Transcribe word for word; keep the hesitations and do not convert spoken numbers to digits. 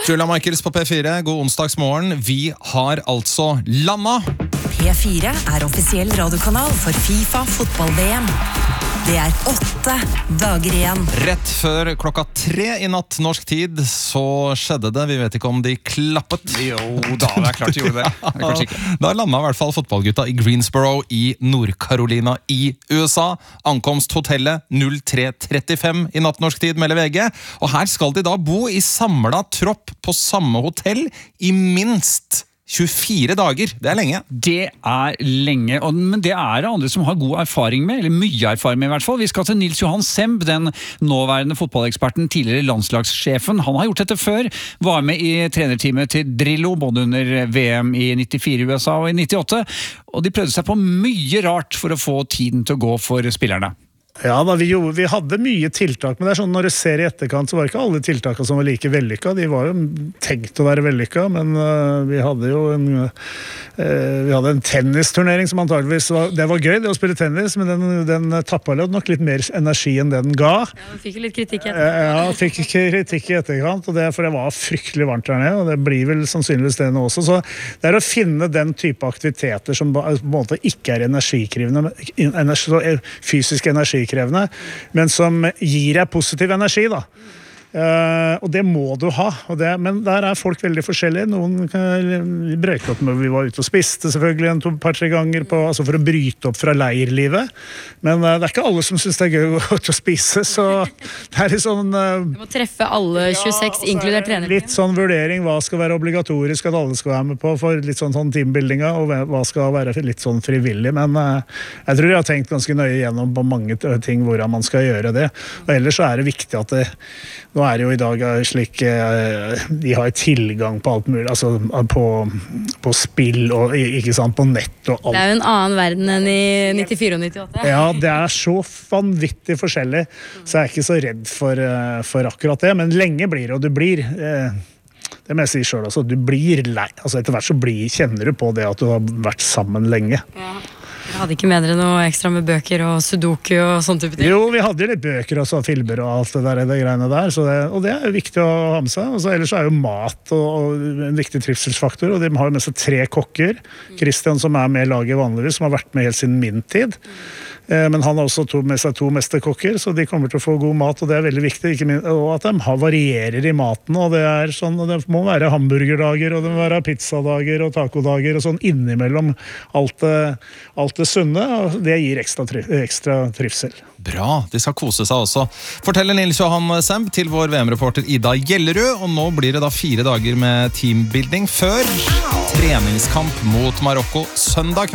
Julia Michaels på P fire, god onsdagsmorgen. Vi har altså landa. P fire er offisiell radiokanal for FIFA fotball-V M. Det er åtte dager igjen. Rett før klokka tre i natt norsk tid så skjedde det. Vi vet ikke om de klappet. Jo da, det er klart de gjorde det. Kanskje ikke. Da landet i hvert fall fotballgutta i Greensboro i Nord-Carolina i U S A. Ankomst hotellet null tre trettifem i natt norsk tid, melder V G. Og her skal de da bo i samlet tropp på samme hotell i minst tjuefire dager. Det er lenge. Det er lenge, og, men det er det andre som har god erfaring med, eller mye erfaring med i hvert fall. Vi skal til Nils Johan Semb, den nåværende fotballeksperten, tidligere landslagssjefen. Han har gjort dette før, var med i trenerteamet til Drillo, både under V M i nittifire i U S A og i nittiåtte, og de prøvde seg på mye rart for å få tiden til å gå for spillerne. Ja, da, vi, gjorde, vi hadde mye tiltak, men det er sånn når du ser i etterkant så var det ikke alle tiltakene som var like vellykka. De var jo tenkt å være vellykka, men uh, vi hadde jo en, uh, vi hadde en tennisturnering som antageligvis var, det var gøy, det å spille tennis, men den, den tappet nok litt mer energi enn det den ga. Ja, den fikk litt kritikk i etterkant. Ja, fikk kritikk i etterkant, og det, for det var fryktelig varmt der nede, og det blir vel sannsynligvis det nå også. Så det er å finne den type aktiviteter som på en måte ikke er energikrevende, energi, fysisk energi krevende, men som gir deg positiv energi da. Uh, og det må du ha, og det, men der er folk veldig forskjellige. Noen uh, brøyte opp med vi var ute og spiste selvfølgelig en to, par-tre ganger på, altså for å bryte opp fra leirlivet, men uh, det er ikke alle som synes det er gøy å gå ut og spise, så det er litt sånn uh, Du må treffe alle tjueseks, ja, inkludert treneren. Litt sånn vurdering, hva skal være obligatorisk at alle skal være med på for litt sånn, sånn teambuildinga, og hva skal være litt sånn frivillig, men uh, jeg tror jeg har tenkt ganske nøye gjennom på mange ting hvordan man skal gjøre det, og ellers så er det viktig at det, nå er det jo i dag slik, de har tilgang på alt mulig, altså på, på spill og ikke sant, på nett og alt. Det er jo en annen verden enn i nittifire og nittiåtte. Ja, det er så vanvittig forskjellig, så jeg er ikke så redd for, for akkurat det, men lenge blir det, og du blir, det må jeg si selv, altså, du blir lei, altså etter hvert så blir, kjenner du på det at du har vært sammen lenge. Ja. Jeg hadde ikke med dere noe ekstra med bøker og sudoku og sånn type ting? Jo, vi hadde jo litt bøker og så filmer og alt det der, det greiene der, så det, og det er jo viktig å ha med seg. Og så ellers er jo mat og, og en viktig trivselsfaktor, og de har jo med seg tre kokker. Christian, som er med i laget vanligvis, som har vært med helt siden min tid. Men han har også to, med seg to mesterkokker, så de kommer til å få god mat, og det er veldig viktig, ikke minst, og at de har varierer i maten, og det er sånn, og det må være hamburgerdager, og det må være pizzadager og tacodager, og sånn innimellom alt det, alt det sunne, og det gir ekstra, ekstra trivsel. Bra, de skal kose seg også. Forteller Nils Johan Semb til vår V M-reporter Ida Gjellerud, og nå blir det da fire dager med teambuilding før treningskamp mot Marokko søndag kveld.